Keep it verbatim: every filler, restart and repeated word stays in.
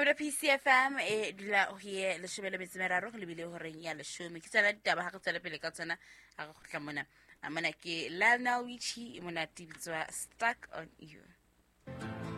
Mamela P C F M e dula o hie le shebele metsi meraro le bile horeng ya leshome ke tsela ditaba ha ke tsela pele ka tsona a go tla mona amana ke Lionel Richie mona tibitswa Stuck on You.